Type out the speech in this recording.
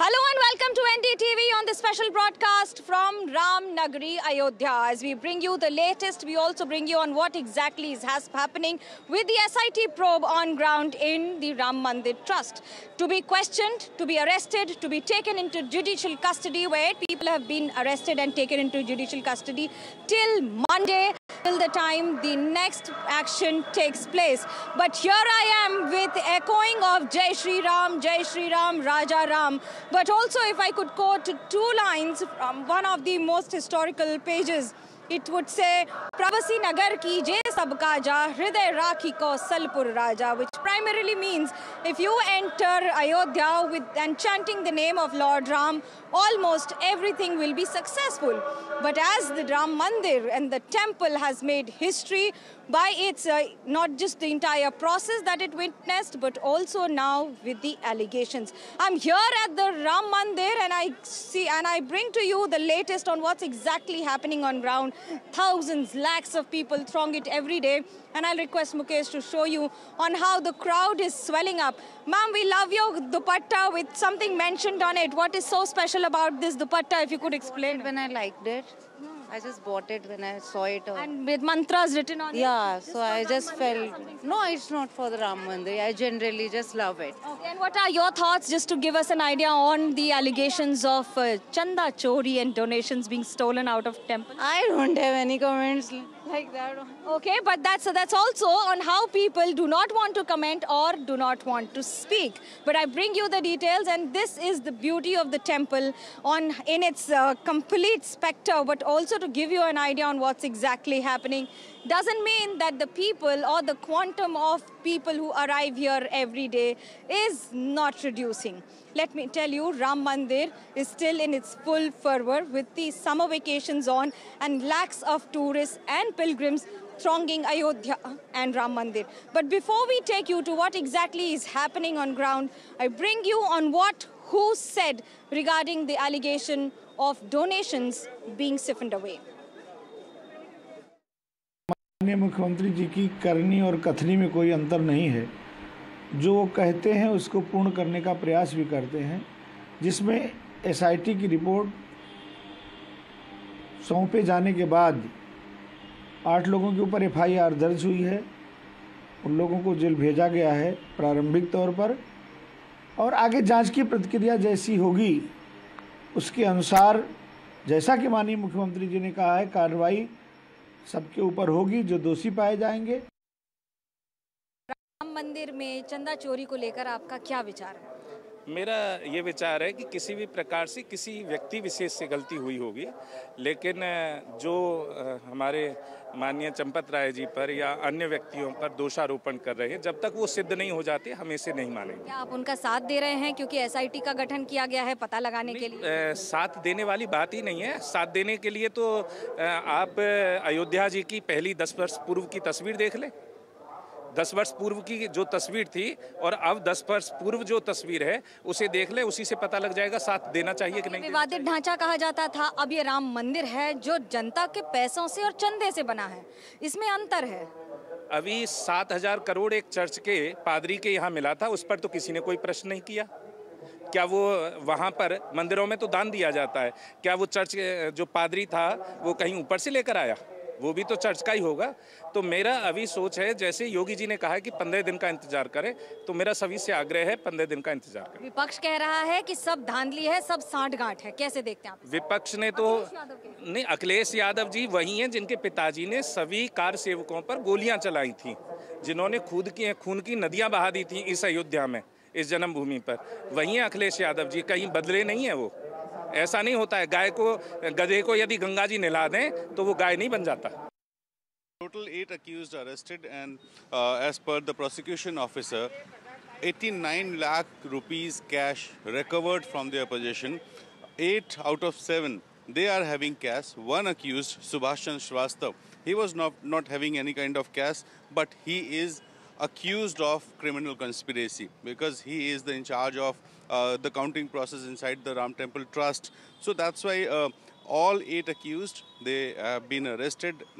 Hello and welcome to NDTV on the special broadcast from Ram Nagari, Ayodhya. As we bring you the latest, we also bring you on what exactly is happening with the SIT probe on ground in the Ram Mandir Trust. To be questioned, to be arrested, to be taken into judicial custody, where 8 people have been arrested and taken into judicial custody till Monday, till the time the next action takes place. But here I am with echoing of Jai Shri Ram, Raja Ram. But also, if I could quote 2 lines from one of the most historical pages, it would say, Pravasi Nagar ki je sab kaja, hriday rakhi ko Salpur Raja, which primarily means if you enter Ayodhya with and chanting the name of Lord Ram, almost everything will be successful. But as the Ram Mandir and the temple has made history by its not just the entire process that it witnessed, but also now with the allegations. I'm here at the Ram Mandir and I bring to you the latest on what's exactly happening on ground. Thousands, lakhs of people throng it every day. And I'll request Mukesh to show you on how the crowd is swelling up. Ma'am, we love your dupatta with something mentioned on it. What is so special about this dupatta, if you could explain? When I liked it, I just bought it when I saw it. And with mantras written on it? Yeah, so I just felt, no, it's not for the Ram Mandir. I generally just love it. Okay, and what are your thoughts, just to give us an idea on the allegations of chanda chori and donations being stolen out of temple? I don't have any comments like that. Okay, but that's also on how people do not want to comment or do not want to speak. But I bring you the details, and this is the beauty of the temple in its complete spectre, but also to give you an idea on what's exactly happening. Doesn't mean that the people or the quantum of people who arrive here every day is not reducing. Let me tell you, Ram Mandir is still in its full fervor with the summer vacations on and lakhs of tourists and pilgrims thronging Ayodhya and Ram Mandir. But before we take you to what exactly is happening on ground, I bring you on who said regarding the allegation of donations being siphoned away. माननीय मुख्यमंत्री जी की करनी और कथनी में कोई अंतर नहीं है। जो वो कहते हैं उसको पूर्ण करने का प्रयास भी करते हैं, जिसमें एसआईटी की रिपोर्ट सौंपे जाने के बाद 8 लोगों के ऊपर एफआईआर दर्ज हुई है। उन लोगों को जेल भेजा गया है प्रारंभिक तौर पर, और आगे जांच की प्रक्रिया जैसी होगी उसके अनुसार, जैसा कि माननीय मुख्यमंत्री जी ने कहा है, कार्रवाई सबके ऊपर होगी जो दोषी पाए जाएंगे। राम मंदिर में चंदा चोरी को लेकर आपका क्या विचार है? मेरा ये विचार है कि किसी भी प्रकार से किसी व्यक्ति विशेष से गलती हुई होगी, लेकिन जो हमारे माननीय चंपत राय जी पर या अन्य व्यक्तियों पर दोषारोपण कर रहे हैं, जब तक वो सिद्ध नहीं हो जाते हम इसे नहीं मानेंगे। क्या आप उनका साथ दे रहे हैं, क्योंकि एसआईटी का गठन किया गया है पता लगाने के लिए? साथ देने वाली बात ही नहीं है। साथ देने के लिए तो आप अयोध्या जी की पहली 10 वर्ष पूर्व की तस्वीर देख लें। 10 वर्ष पूर्व की जो तस्वीर थी और अब 10 वर्ष पूर्व जो तस्वीर है उसे देख ले, उसी से पता लग जाएगा साथ देना चाहिए कि नहीं। विवादित ढांचा कहा जाता था, अब ये राम मंदिर है जो जनता के पैसों से और चंदे से बना है, इसमें अंतर है। अभी 7000 करोड़ एक चर्च के पादरी के यहाँ मिला था, उस पर तो किसी ने कोई प्रश्न नहीं किया। क्या वो वहाँ पर मंदिरों में तो दान दिया जाता है, क्या वो चर्च जो पादरी था वो कहीं ऊपर से लेकर आया? वो भी तो चर्च का ही होगा। तो मेरा अभी सोच है, जैसे योगी जी ने कहा है कि 15 दिन का इंतजार करें, तो मेरा सभी से आग्रह है 15 दिन का इंतजार करें। विपक्ष कह रहा है कि सब धांधली है, सब सांठगांठ है, कैसे देखते हैं आप? विपक्ष ने तो नहीं, अखिलेश यादव जी वही हैं जिनके पिताजी ने सभी कार सेवकों पर गोलियां चलाई थी, जिन्होंने खून की नदियां बहा दी थी इस अयोध्या में, इस जन्मभूमि पर। वही है अखिलेश यादव जी, कहीं बदले नहीं है वो। ऐसा नहीं होता है, गधे को यदि गंगा जी नहला दें तो वो गाय नहीं बन जाता। Total 8 accused arrested, and as per the prosecution officer, 89 lakh rupees cash recovered from their possession. 8 out of 7 they are having cash. One accused, Subhashan Shrivastava, he was not having any kind of cash, but he is accused of criminal conspiracy because he is in charge of the counting process inside the Ram Temple Trust. So that's why all 8 accused, they have been arrested.